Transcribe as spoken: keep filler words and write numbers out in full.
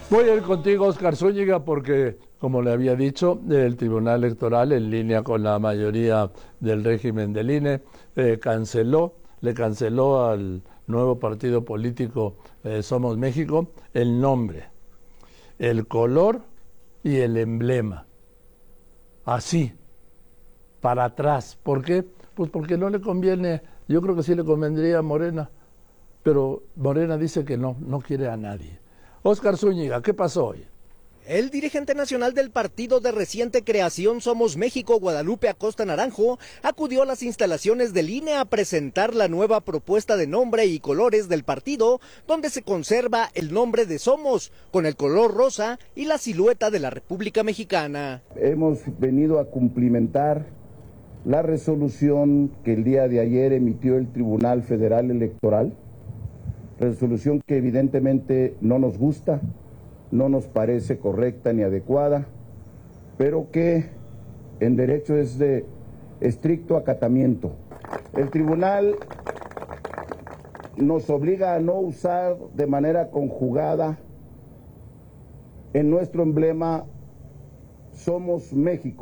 Voy a ir contigo, Óscar Zúñiga, porque, como le había dicho, el Tribunal Electoral, en línea con la mayoría del régimen del I N E, eh, canceló, le canceló al nuevo partido político eh, Somos México el nombre, el color y el emblema. Así, para atrás. ¿Por qué? Pues porque no le conviene, yo creo que sí le convendría a Morena, pero Morena dice que no, no quiere a nadie. Óscar Zúñiga, ¿qué pasó hoy? El dirigente nacional del partido de reciente creación Somos México, Guadalupe Acosta Naranjo, acudió a las instalaciones del I N E a presentar la nueva propuesta de nombre y colores del partido, donde se conserva el nombre de Somos, con el color rosa y la silueta de la República Mexicana. Hemos venido a cumplimentar la resolución que el día de ayer emitió el Tribunal Federal Electoral, resolución que evidentemente no nos gusta, no nos parece correcta ni adecuada, pero que en derecho es de estricto acatamiento. El tribunal nos obliga a no usar de manera conjugada en nuestro emblema Somos México.